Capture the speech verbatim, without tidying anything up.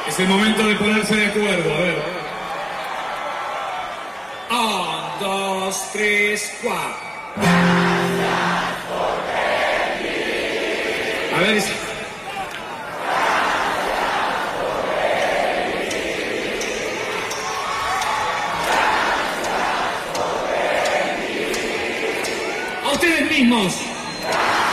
Es el momento de ponerse de acuerdo, a ver. Un, dos, tres, cuatro. A ver, esa. A ustedes mismos.